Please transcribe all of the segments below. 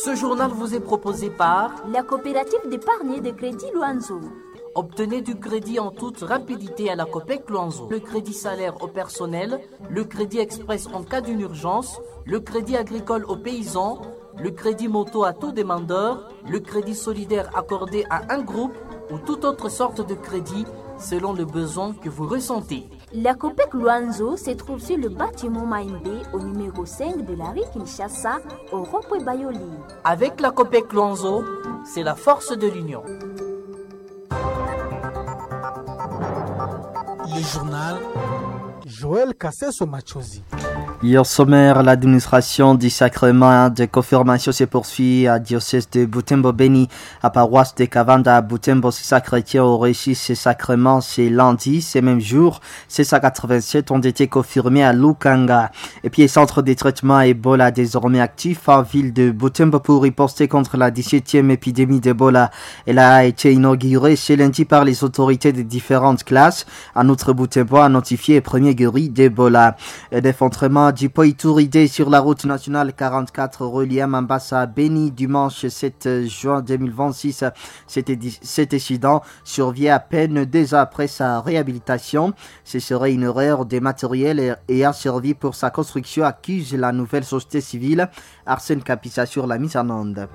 Ce journal vous est proposé par la coopérative d'épargne et de crédit Luanzo. Obtenez du crédit en toute rapidité à la Copec Luanzo. Le crédit salaire au personnel, le crédit express en cas d'une urgence, le crédit agricole aux paysans, le crédit moto à tout demandeur, le crédit solidaire accordé à un groupe ou toute autre sorte de crédit selon le besoin que vous ressentez. La Copec Luanzo se trouve sur le bâtiment Maïmbé au numéro 5 de la rue Kinshasa au rond-point Bayoli. Avec la Copec Luanzo, c'est la force de l'union. Le journal Joël Kasseso Machozi. Hier sommaire, l'administration du sacrement de confirmation se poursuit à diocèse de Butembo-Beni, à paroisse de Kavanda à Butembo. Ces chrétiens ont reçu ces sacrements ce lundi, ce même jour. Ces 187 ont été confirmés à Lukanga. Et puis, le centre de traitement Ebola désormais actif en ville de Butembo pour riposter contre la 17e épidémie d'Ebola. Elle a été inaugurée ce lundi par les autorités des différentes classes. En outre, Butembo a notifié le premier guéri d'Ebola. L'effondrement du Poitouridé sur la route nationale 44 reliant Mambasa à Beni dimanche 7 juin 2026. Cet incident survient à peine 2 ans après sa réhabilitation. Ce serait une erreur des matériels et a servi pour sa construction, accuse la nouvelle société civile. Arsène Kapissa sur la mise en onde.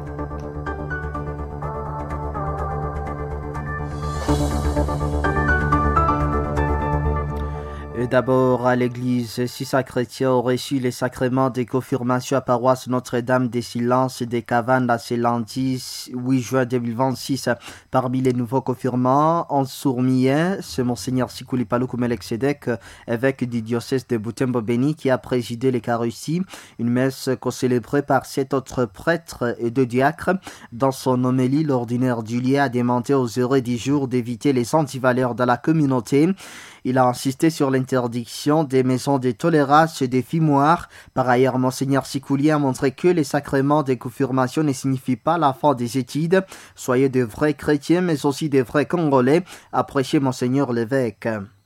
D'abord, à l'église, 6 chrétiens ont reçu les sacrements de confirmation à paroisse Notre-Dame des Silences des Cavannes ce lundi 8 juin 2026. Parmi les nouveaux confirmants, en Sourmien, c'est Monseigneur Sikuli Paluku Meleksedek, évêque du diocèse de Butembo-Beni, qui a présidé l'Eucharistie, une messe co-célébrée par 7 autres prêtres et 2 diacres. Dans son homélie, l'ordinaire du lieu a demandé aux heureux du jour d'éviter les antivaleurs dans la communauté. Il a insisté sur l'interdiction des maisons de tolérance et des fumoirs. Par ailleurs, Monseigneur Sikouli a montré que les sacrements de confirmation ne signifient pas la fin des études. Soyez de vrais chrétiens, mais aussi de vrais Congolais, a prêché Monseigneur l'évêque.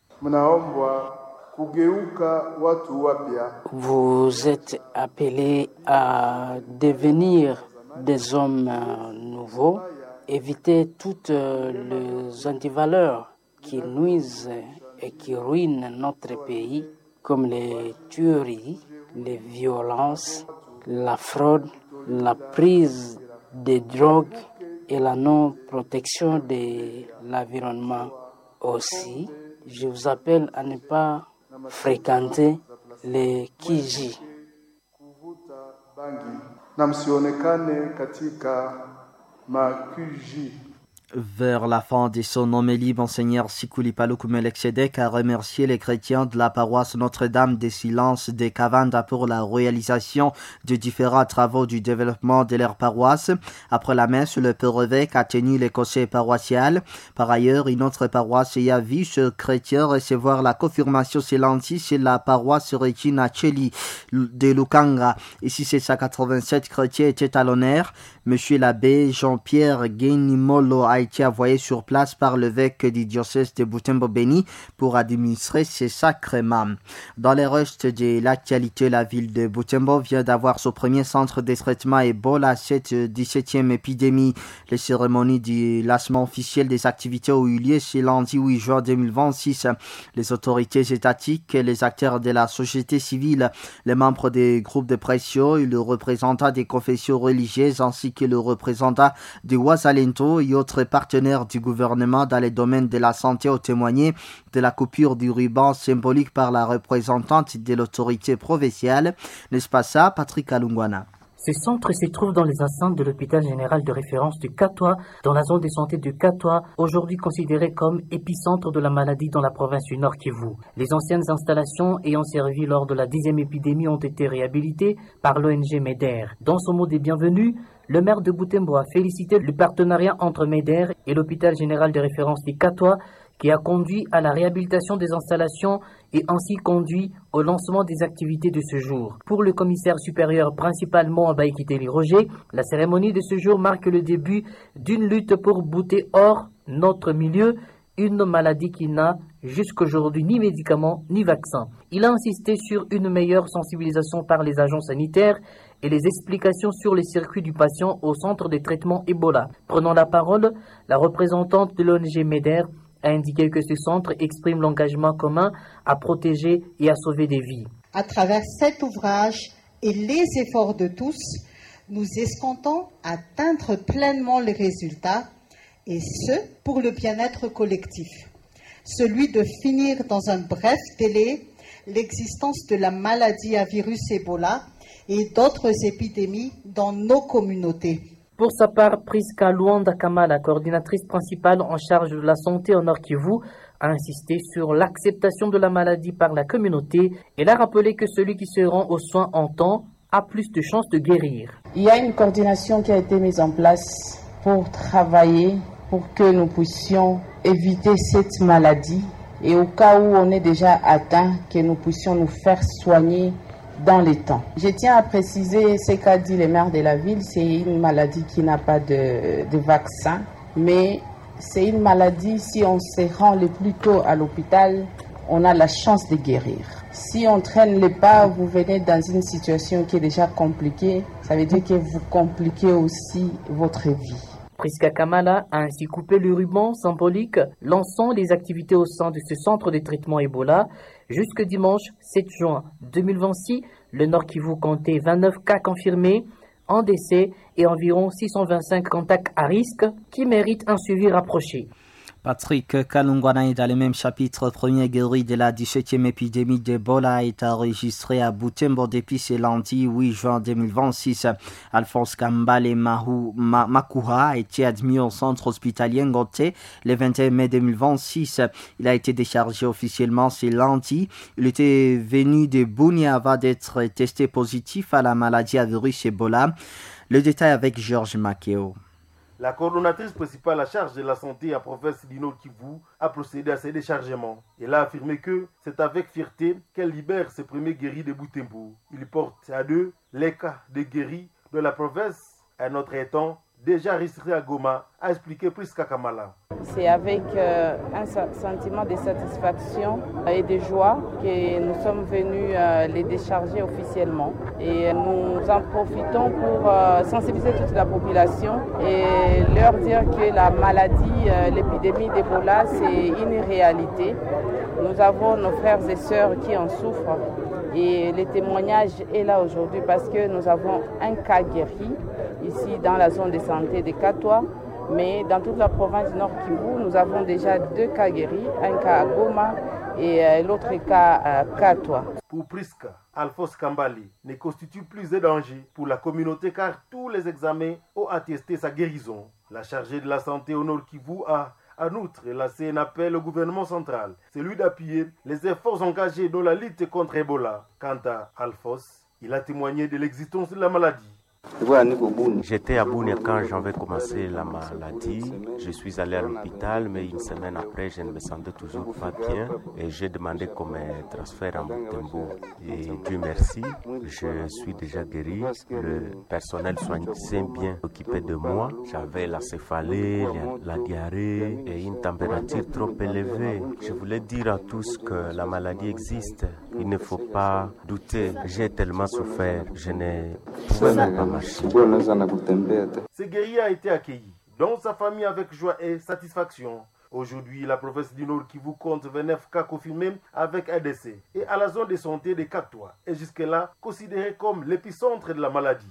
Vous êtes appelés à devenir des hommes nouveaux, éviter toutes les antivaleurs qui nuisent et qui ruinent notre pays, comme les tueries, les violences, la fraude, la prise de drogue et la non-protection de l'environnement. Aussi, je vous appelle à ne pas fréquenter les Kiji. Vers la fin de son homélie, Monseigneur Sikuli Paluku Meleksedek a remercié les chrétiens de la paroisse Notre-Dame des Silences de Kavanda pour la réalisation de différents travaux du développement de leur paroisse. Après la messe, le père évêque a tenu les conseils paroissial. Par ailleurs, une autre paroisse y a vu ce chrétien recevoir la confirmation ce lundi, c'est la paroisse Regina Cheli de Lukanga. Ici, 787 chrétiens étaient à l'honneur. Monsieur l'abbé Jean-Pierre Guénimolo a été envoyé sur place par l'évêque du diocèse de Butembo-Beni pour administrer ces sacrements. Dans le reste de l'actualité, la ville de Butembo vient d'avoir son premier centre de traitement Ebola, cette 17e épidémie. Les cérémonies du lancement officiel des activités ont eu lieu ce lundi 8 juin 2026. Les autorités étatiques, les acteurs de la société civile, les membres des groupes de pression et le représentant des confessions religieuses ainsi que le représentant du Ouazalento et autres partenaires du gouvernement dans les domaines de la santé ont témoigné de la coupure du ruban symbolique par la représentante de l'autorité provinciale. N'est-ce pas ça, Patrick Alungwana? Ce centre se trouve dans les enceintes de l'hôpital général de référence du Katoa, dans la zone de santé du Katoa, aujourd'hui considéré comme épicentre de la maladie dans la province du Nord Kivu. Les anciennes installations ayant servi lors de la 10e épidémie ont été réhabilitées par l'ONG MEDER. Dans son mot de bienvenue, le maire de Butembo a félicité le partenariat entre MEDER et l'hôpital général de référence du Katoa qui a conduit à la réhabilitation des installations et ainsi conduit au lancement des activités de ce jour. Pour le commissaire supérieur principalement à Baïkiteli Roger, la cérémonie de ce jour marque le début d'une lutte pour bouter hors notre milieu une maladie qui n'a jusqu'aujourd'hui ni médicaments ni vaccins. Il a insisté sur une meilleure sensibilisation par les agents sanitaires et les explications sur les circuits du patient au centre de traitement Ebola. Prenant la parole, la représentante de l'ONG MEDER a indiqué que ce centre exprime l'engagement commun à protéger et à sauver des vies. À travers cet ouvrage et les efforts de tous, nous escomptons atteindre pleinement les résultats, et ce, pour le bien-être collectif. Celui de finir dans un bref délai l'existence de la maladie à virus Ebola et d'autres épidémies dans nos communautés. Pour sa part, Priska Luanda Kamala, coordinatrice principale en charge de la santé au Nord Kivu, a insisté sur l'acceptation de la maladie par la communauté. Elle a rappelé que celui qui se rend aux soins en temps a plus de chances de guérir. Il y a une coordination qui a été mise en place pour travailler, pour que nous puissions éviter cette maladie et au cas où on est déjà atteint, que nous puissions nous faire soigner dans les temps. Je tiens à préciser ce qu'a dit le maire de la ville, c'est une maladie qui n'a pas de vaccin, mais c'est une maladie, si on se rend le plus tôt à l'hôpital, on a la chance de guérir. Si on traîne les pas, vous venez dans une situation qui est déjà compliquée, ça veut dire que vous compliquez aussi votre vie. Priska Kamala a ainsi coupé le ruban symbolique lançant les activités au sein de ce centre de traitement Ebola. Jusque dimanche 7 juin 2026, le Nord Kivu comptait 29 cas confirmés, un décès et environ 625 contacts à risque qui méritent un suivi rapproché. Patrick Kalungwana est dans le même chapitre. Premier guéri de la 17e épidémie d'Ebola est enregistré à Butembo depuis ce lundi 8 juin 2026. Alphonse Kambale Makuha a été admis au centre hospitalier Ngote le 21 mai 2026. Il a été déchargé officiellement ce lundi. Il était venu de Bunia avant d'être testé positif à la maladie à virus Ebola. Le détail avec Georges Makeo. La coordonnatrice principale à charge de la santé à province du Nord Kivu a procédé à ces déchargements. Elle a affirmé que c'est avec fierté qu'elle libère ses premiers guéris de Butembo. Il porte à deux les cas de guéris de la province, un autre étant déjà enregistré à Goma, a expliqué Priska Kamala. C'est avec un sentiment de satisfaction et de joie que nous sommes venus les décharger officiellement. Et nous en profitons pour sensibiliser toute la population et leur dire que la maladie, l'épidémie d'Ebola, c'est une réalité. Nous avons nos frères et sœurs qui en souffrent. Et le témoignage est là aujourd'hui parce que nous avons un cas guéri ici dans la zone de santé de Katwa. Mais dans toute la province du Nord Kivu, nous avons déjà 2 cas guéris, un cas à Goma et l'autre cas à Katwa. Pour Priska, Alphonse Kambale ne constitue plus de danger pour la communauté car tous les examens ont attesté sa guérison. La chargée de la santé au Nord Kivu a en outre lancé un appel au gouvernement central, celui d'appuyer les efforts engagés dans la lutte contre Ebola. Quant à Alphonse, il a témoigné de l'existence de la maladie. J'étais à Bunia quand j'avais commencé la maladie. Je suis allé à l'hôpital, mais une semaine après, je ne me sentais toujours pas bien et j'ai demandé qu'on me transfère en Butembo. Et Dieu merci, je suis déjà guéri. Le personnel soignant s'est bien occupé de moi. J'avais la céphalée, la diarrhée et une température trop élevée. Je voulais dire à tous que la maladie existe. Il ne faut pas douter. J'ai tellement souffert, je ne pouvais même pas marcher. Ce guerrier a été accueilli dans sa famille avec joie et satisfaction. Aujourd'hui, la province du Nord Kivu compte 29 cas confirmés avec un décès. Et à la zone de santé de Katwa est jusque-là considérée comme l'épicentre de la maladie.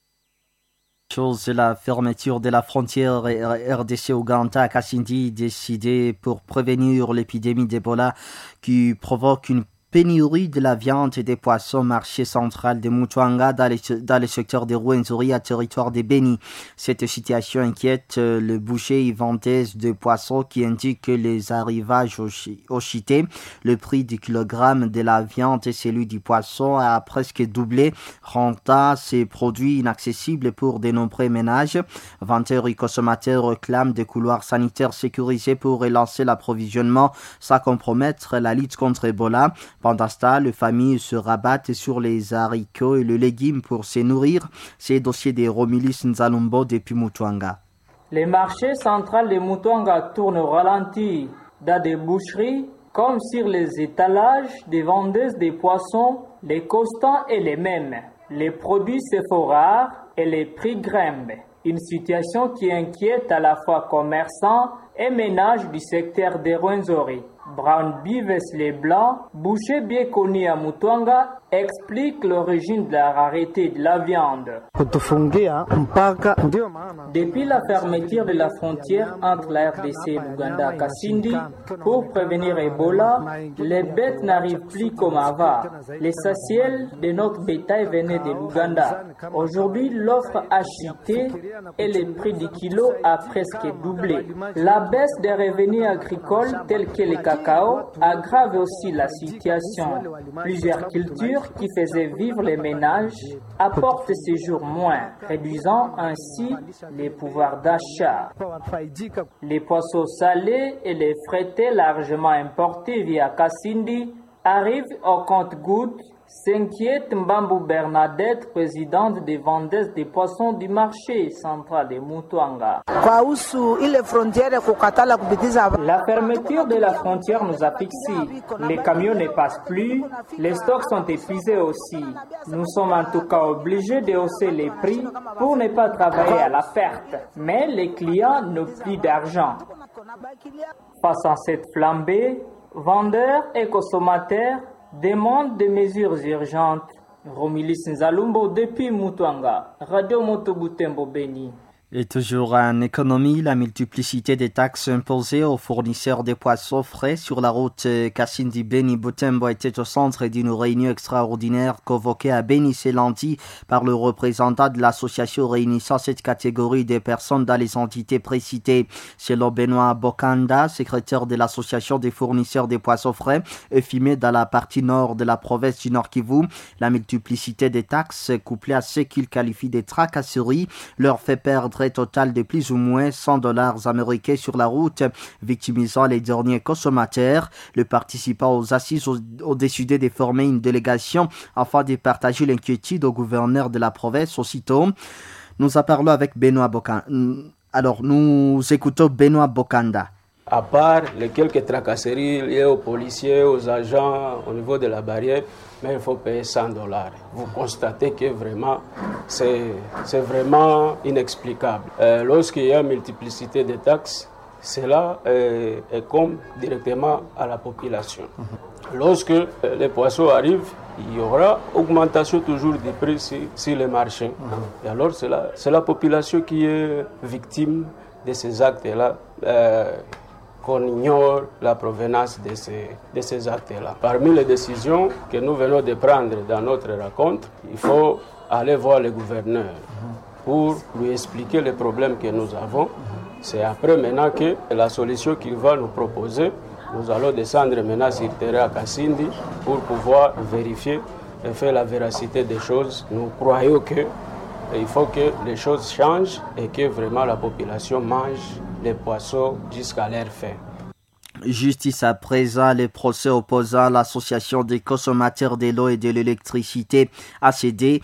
La fermeture de la frontière RDC-Ouganda à Kasindi décidée pour prévenir l'épidémie d'Ebola qui provoque une pénurie de la viande et des poissons, marché central de Mutuanga dans le secteur de Rwenzori à territoire de Beni. Cette situation inquiète le boucher et vendeuse de poissons qui indique que les arrivages au Chité, le prix du kilogramme de la viande et celui du poisson a presque doublé, rendant ces produits inaccessibles pour de nombreux ménages. Vendeurs et consommateurs réclament des couloirs sanitaires sécurisés pour relancer l'approvisionnement sans compromettre la lutte contre Ebola. Pendant ce temps, les familles se rabattent sur les haricots et les légumes pour se nourrir. C'est le dossier de Romulus Nzalumbo depuis Mutuanga. Les marchés centraux de Mutuanga tournent au ralenti dans des boucheries, comme sur les étalages des vendeuses des poissons, les costants et les mêmes. les produits se font rares et les prix grimpent. Une situation qui inquiète à la fois commerçants et ménages du secteur des Rwenzori. Brown Bives les Blancs, boucher bien connu à Mutwanga, explique l'origine de la rareté de la viande. Depuis la fermeture de la frontière entre la RDC et l'Ouganda à Kasindi, pour prévenir Ebola, les bêtes n'arrivent plus comme avant. L'essentiel de notre bétail venait de l'Ouganda. Aujourd'hui, l'offre a chuté et le prix du kilo a presque doublé. La baisse des revenus agricoles tels que le cacao aggrave aussi la situation. Plusieurs cultures qui faisaient vivre les ménages apportent ces jours moins, réduisant ainsi les pouvoirs d'achat. Les poissons salés et les frais largement importés via Kasindi arrivent au compte-gouttes, s'inquiète Mbambu Bernadette, présidente des vendeuses des poissons du marché central de Mutwanga. La fermeture de la frontière nous a fixés. Les camions ne passent plus, les stocks sont épuisés aussi. Nous sommes en tout cas obligés de hausser les prix pour ne pas travailler à la perte. Mais les clients n'ont plus d'argent. Face à cette flambée, vendeurs et consommateurs demande des mesures urgentes. Romilis Nzalumbo depuis Mutwanga, Radio Moto Butembo Beni. Et toujours en économie, la multiplicité des taxes imposées aux fournisseurs de poissons frais sur la route Kasindi-Beni-Butembo était au centre d'une réunion extraordinaire convoquée à Beni ce lundi par le représentant de l'association réunissant cette catégorie de personnes dans les entités précitées. Selon Benoît Bokanda, secrétaire de l'association des fournisseurs de poissons frais, effimé dans la partie nord de la province du Nord Kivu, la multiplicité des taxes, couplée à ce qu'il qualifie de tracasseries, leur fait perdre total de plus ou moins $100 américains sur la route, victimisant les derniers consommateurs. Le participant aux assises ont décidé de former une délégation afin de partager l'inquiétude au gouverneur de la province. Aussitôt, nous en parlons avec Benoît Bokanda. Alors, nous écoutons Benoît Bokanda. À part les quelques tracasseries liées aux policiers, aux agents au niveau de la barrière, mais il faut payer $100. Vous constatez que vraiment, c'est vraiment inexplicable. Lorsqu'il y a une multiplicité de taxes, cela incombe directement à la population. Lorsque les poissons arrivent, il y aura augmentation toujours des prix sur les marchés. Et alors, c'est la population qui est victime de ces actes-là. Qu'on ignore la provenance de ces actes-là. Parmi les décisions que nous venons de prendre dans notre rencontre, il faut aller voir le gouverneur pour lui expliquer les problèmes que nous avons. C'est après maintenant que la solution qu'il va nous proposer, nous allons descendre maintenant sur le terrain à Kasindi pour pouvoir vérifier et faire la véracité des choses. Nous croyons qu'il faut que les choses changent et que vraiment la population mange les poissons jusqu'à leur fin. Justice à présent, les procès opposant l'association des consommateurs de l'eau et de l'électricité ACD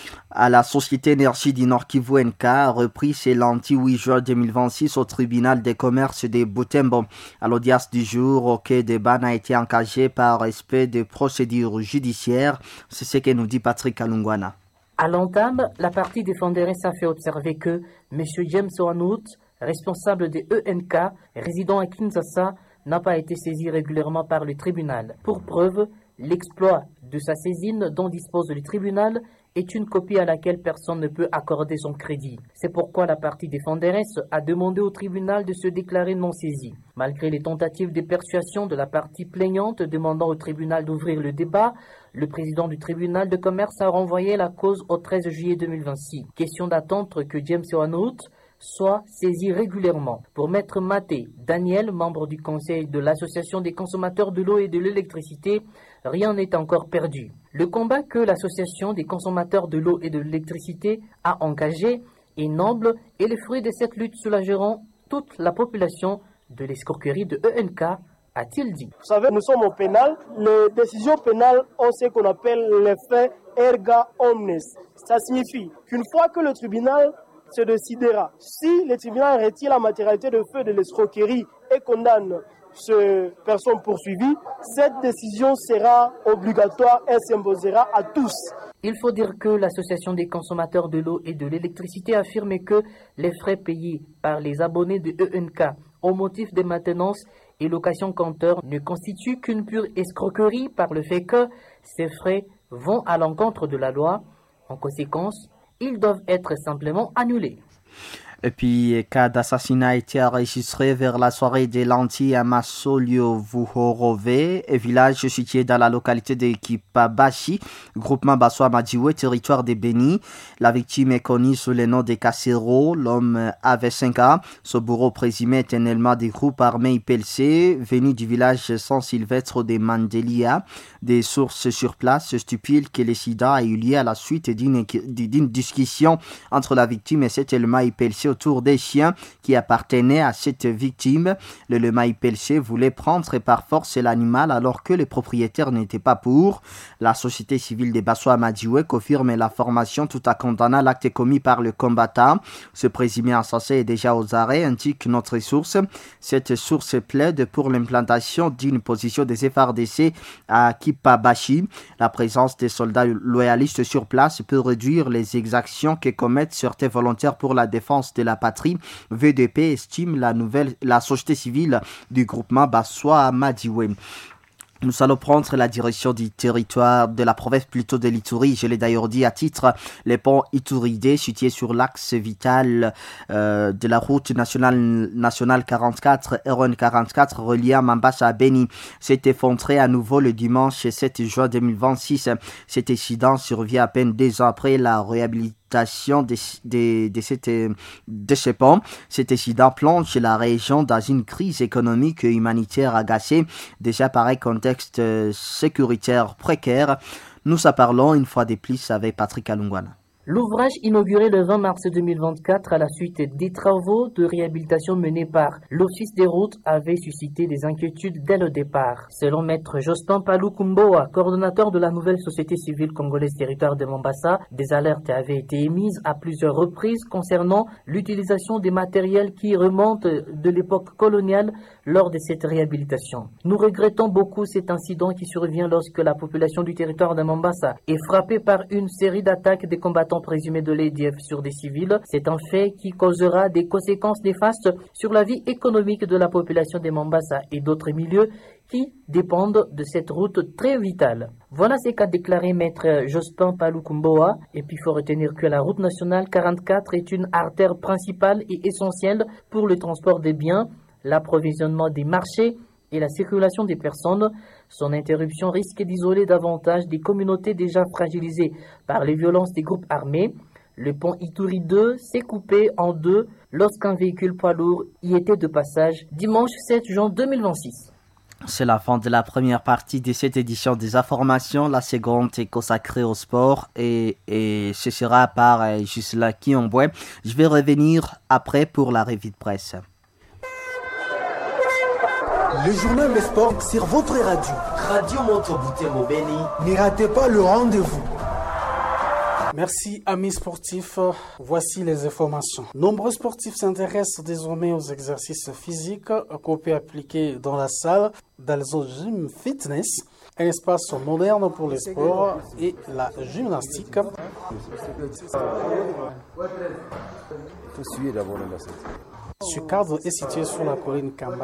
à la Société Énergie du Nord Kivu NK a repris ce lundi 8 juin 2026 au tribunal des commerces de Butembo. À l'audience du jour, aucun débat n'a été engagé par respect des procédures judiciaires. C'est ce que nous dit Patrick Alungwana. À l'entame, la partie défenderesse a fait observer que M. James Oanout, responsable de ENK, résident à Kinshasa, n'a pas été saisi régulièrement par le tribunal. Pour preuve, l'exploit de sa saisine dont dispose le tribunal est une copie à laquelle personne ne peut accorder son crédit. C'est pourquoi la partie défenderesse a demandé au tribunal de se déclarer non saisi. Malgré les tentatives de persuasion de la partie plaignante demandant au tribunal d'ouvrir le débat, le président du tribunal de commerce a renvoyé la cause au 13 juillet 2026. Question d'attendre que James Oanout soit saisi régulièrement. Pour Maître Maté Daniel, membre du conseil de l'association des consommateurs de l'eau et de l'électricité, rien n'est encore perdu. Le combat que l'association des consommateurs de l'eau et de l'électricité a engagé est noble et les fruits de cette lutte soulageront toute la population de l'escroquerie de ENK, a-t-il dit. Vous savez, nous sommes au pénal. Les décisions pénales ont ce qu'on appelle l'effet erga omnes. Ça signifie qu'une fois que le tribunal se décidera, si le tribunal retire la matérialité de feu de l'escroquerie et condamne ces personnes poursuivies, cette décision sera obligatoire et s'imposera à tous. Il faut dire que l'Association des consommateurs de l'eau et de l'électricité affirme que les frais payés par les abonnés de ENK au motif des maintenances et locations compteurs ne constituent qu'une pure escroquerie par le fait que ces frais vont à l'encontre de la loi. En conséquence, ils doivent être simplement annulés. Et puis, cas d'assassinat a été enregistré vers la soirée des lentilles à Masolio-Vuhorove, village situé dans la localité de Kipabashi, groupement Bassoa Madiwe, territoire des Bénis. La victime est connue sous le nom de Kassero. L'homme avait 5 ans. Ce bourreau présumé est un élément des groupes armés IPLC, venu du village Saint-Sylvestre de Mandelia. Des sources sur place stipulent que l'incident a eu lieu à la suite d'une discussion entre la victime et cet élément IPLC autour des chiens qui appartenaient à cette victime. L'élément IPLC voulait prendre par force l'animal alors que les propriétaires n'étaient pas pour. La société civile de Bassoa Madiwe confirme l'information tout en condamnant l'acte commis par le combattant. Ce présumé assassin est déjà aux arrêts, indique notre source. Cette source plaide pour l'implantation d'une position des FARDC à Kipabashi. La présence des soldats loyalistes sur place peut réduire les exactions que commettent certains volontaires pour la défense de la patrie. VDP estime la société civile du groupement Bassoa Madiwe. Nous allons prendre la direction du territoire de la province plutôt de l'Ituri. Je l'ai d'ailleurs dit à titre, les ponts Ituridé situés sur l'axe vital de la route nationale 44, RN 44, reliant Mambasa à Beni, s'est effondré à nouveau le dimanche 7 juin 2026. Cet incident survient à peine 2 ans après la réhabilitation de ces ponts. Cet incident plonge la région dans une crise économique et humanitaire agacée, déjà par un contexte sécuritaire précaire. Nous en parlons une fois de plus avec Patrick Alungwana. L'ouvrage inauguré le 20 mars 2024 à la suite des travaux de réhabilitation menés par l'Office des routes avait suscité des inquiétudes dès le départ. Selon Maître Jospin Palukumboa, coordonnateur de la nouvelle société civile congolaise territoire de Mombasa, des alertes avaient été émises à plusieurs reprises concernant l'utilisation des matériels qui remontent de l'époque coloniale lors de cette réhabilitation. Nous regrettons beaucoup cet incident qui survient lorsque la population du territoire de Mombasa est frappée par une série d'attaques des combattants présumés de l'ADF sur des civils. C'est un fait qui causera des conséquences néfastes sur la vie économique de la population de Mombasa et d'autres milieux qui dépendent de cette route très vitale. Voilà ce qu'a déclaré Maître Jospin Palukumboa. Et puis il faut retenir que la route nationale 44 est une artère principale et essentielle pour le transport des biens, l'approvisionnement des marchés et la circulation des personnes. Son interruption risque d'isoler davantage des communautés déjà fragilisées par les violences des groupes armés. Le pont Ituri 2 s'est coupé en deux lorsqu'un véhicule poids lourd y était de passage dimanche 7 juin 2026. C'est la fin de la première partie de cette édition des informations. La seconde est consacrée au sport et ce sera par Gisela Kiombwe. Je vais revenir après pour la revue de presse. Le journal des sports sur votre radio. Radio Montebouté Beni. Ne ratez pas le rendez-vous. Merci amis sportifs, voici les informations. Nombreux sportifs s'intéressent désormais aux exercices physiques qu'on peut appliquer dans la salle d'Alzo Gym Fitness, un espace moderne pour les sports et la gymnastique. Ce cadre est situé sur la colline Kamba.